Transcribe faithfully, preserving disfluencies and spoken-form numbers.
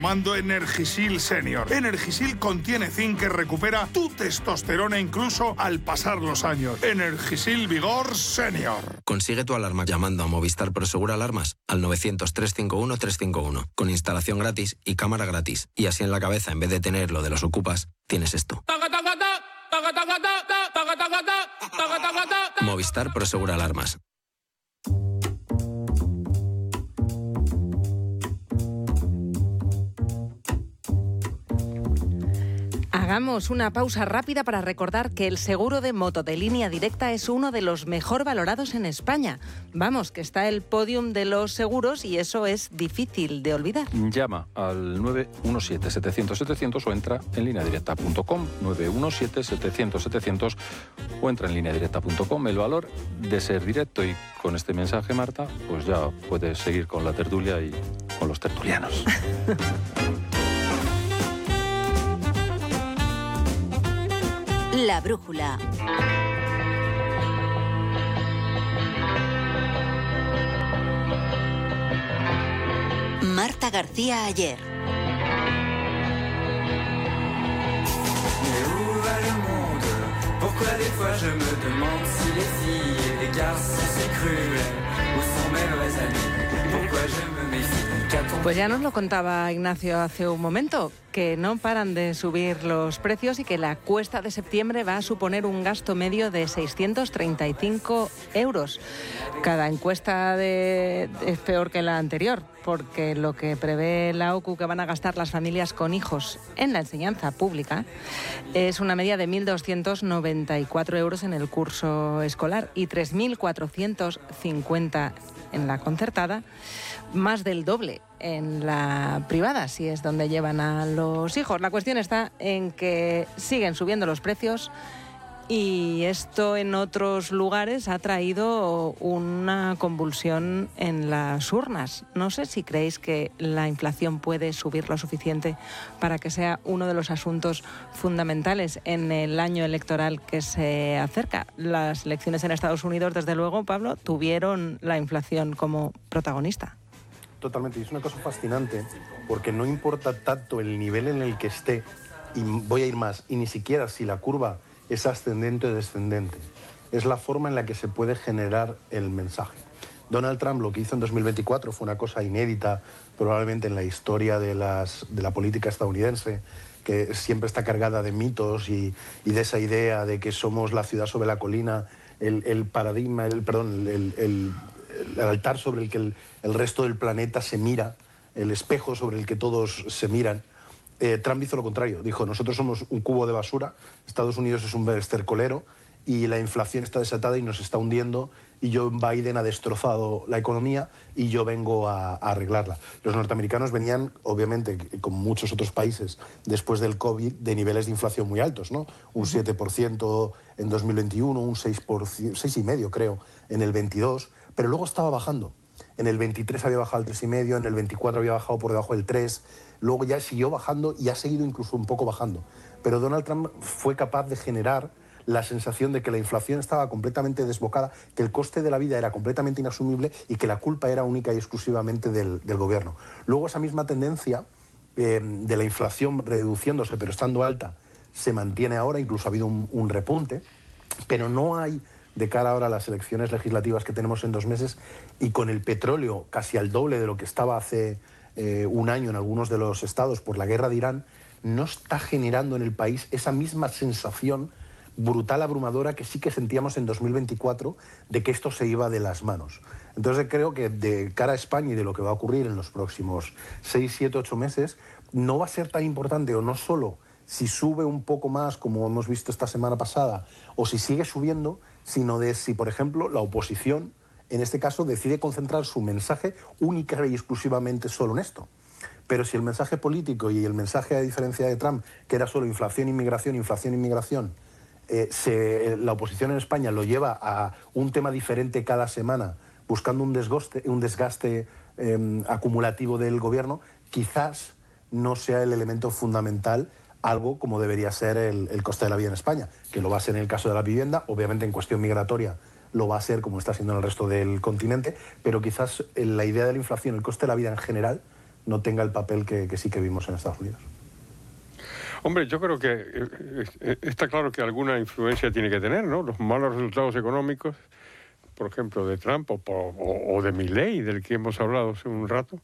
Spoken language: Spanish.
Mando Energisil Senior. Energisil contiene zinc que recupera tu testosterona incluso al pasar los años. Energisil Vigor Senior. Consigue tu alarma llamando a Movistar Prosegur Alarmas al novecientos, trescientos cincuenta y uno, trescientos cincuenta y uno. Con instalación gratis y cámara gratis. Y así en la cabeza, en vez de tener lo de los ocupas, tienes esto. Movistar Prosegur Alarmas. Hagamos una pausa rápida para recordar que el seguro de moto de Línea Directa es uno de los mejor valorados en España. Vamos, que está el podium de los seguros y eso es difícil de olvidar. Llama al nueve uno siete, setecientos, setecientos o entra en línea directa punto com, nueve uno siete, setecientos, setecientos o entra en línea directa punto com. El valor de ser directo, y con este mensaje, Marta, pues ya puedes seguir con la tertulia y con los tertulianos. La brújula. Marta García Ayer. Mais où va le monde? Pourquoi des fois je me demande si les filles et les garçons si cruels? Où sont mes vrais amis? Pourquoi je me méfie? Pues ya nos lo contaba Ignacio hace un momento, que no paran de subir los precios y que la cuesta de septiembre va a suponer un gasto medio de seiscientos treinta y cinco euros. Cada encuesta de, es peor que la anterior, porque lo que prevé la O C U que van a gastar las familias con hijos en la enseñanza pública es una media de mil doscientos noventa y cuatro euros en el curso escolar y tres mil cuatrocientos cincuenta en la concertada, más del doble en la privada, si es donde llevan a los hijos. La cuestión está en que siguen subiendo los precios y esto en otros lugares ha traído una convulsión en las urnas. No sé si creéis que la inflación puede subir lo suficiente para que sea uno de los asuntos fundamentales en el año electoral que se acerca. Las elecciones en Estados Unidos, desde luego, Pablo, tuvieron la inflación como protagonista. Totalmente, y es una cosa fascinante, porque no importa tanto el nivel en el que esté, y voy a ir más, y ni siquiera si la curva es ascendente o descendente, es la forma en la que se puede generar el mensaje. Donald Trump lo que hizo en dos mil veinticuatro fue una cosa inédita, probablemente en la historia de, las, de la política estadounidense, que siempre está cargada de mitos y, y de esa idea de que somos la ciudad sobre la colina, el, el paradigma, el, perdón, el, el, el altar sobre el que el, el resto del planeta se mira, el espejo sobre el que todos se miran. Eh, Trump hizo lo contrario, dijo: nosotros somos un cubo de basura, Estados Unidos es un estercolero y la inflación está desatada y nos está hundiendo, y Joe Biden ha destrozado la economía y yo vengo a, a arreglarla. Los norteamericanos venían, obviamente, como muchos otros países, después del COVID, de niveles de inflación muy altos, ¿no? Un siete por ciento en dos mil veintiuno, un seis por ciento, seis coma cinco por ciento creo en el veintidós, pero luego estaba bajando. En el veintitrés había bajado al tres coma cinco por ciento, en el veinticuatro había bajado por debajo del tres por ciento, luego ya siguió bajando y ha seguido incluso un poco bajando. Pero Donald Trump fue capaz de generar la sensación de que la inflación estaba completamente desbocada, que el coste de la vida era completamente inasumible y que la culpa era única y exclusivamente del, del gobierno. Luego esa misma tendencia eh, de la inflación reduciéndose pero estando alta se mantiene ahora, incluso ha habido un, un repunte, pero no hay, de cara ahora a las elecciones legislativas que tenemos en dos meses, y con el petróleo casi al doble de lo que estaba hace eh, un año en algunos de los estados por la guerra de Irán, no está generando en el país esa misma sensación brutal, abrumadora, que sí que sentíamos en dos mil veinticuatro, de que esto se iba de las manos. Entonces creo que de cara a España y de lo que va a ocurrir en los próximos seis, siete, ocho meses, no va a ser tan importante, o no solo si sube un poco más, como hemos visto esta semana pasada, o si sigue subiendo, sino de si, por ejemplo, la oposición, en este caso, decide concentrar su mensaje única y exclusivamente solo en esto. Pero si el mensaje político y el mensaje, a diferencia de Trump, que era solo inflación, inmigración, inflación, inmigración, eh, se, la oposición en España lo lleva a un tema diferente cada semana, buscando un desgaste, un desgaste eh, acumulativo del gobierno, quizás no sea el elemento fundamental algo como debería ser el, el coste de la vida en España, que lo va a ser en el caso de la vivienda, obviamente en cuestión migratoria lo va a ser como está siendo en el resto del continente, pero quizás la idea de la inflación, el coste de la vida en general, no tenga el papel que, que sí que vimos en Estados Unidos. Hombre, yo creo que eh, está claro que alguna influencia tiene que tener, ¿no? Los malos resultados económicos, por ejemplo, de Trump o, o, o de Milei, del que hemos hablado hace un rato,